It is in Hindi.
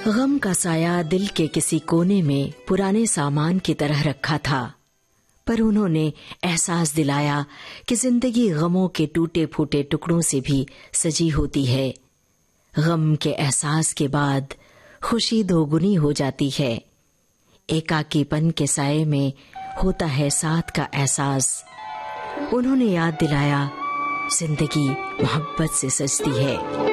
गम का साया दिल के किसी कोने में पुराने सामान की तरह रखा था, पर उन्होंने एहसास दिलाया कि जिंदगी गमों के टूटे फूटे टुकड़ों से भी सजी होती है। गम के एहसास के बाद खुशी दोगुनी हो जाती है। एकाकीपन के साये में होता है साथ का एहसास। उन्होंने याद दिलाया, जिंदगी मोहब्बत से सजती है।